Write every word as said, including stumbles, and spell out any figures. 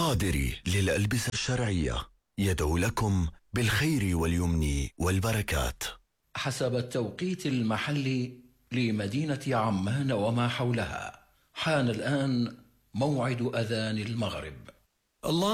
القادري للألبسة الشرعية يدعو لكم بالخير واليمن والبركات. حسب التوقيت المحلي لمدينة عمان وما حولها، حان الآن موعد أذان المغرب. الله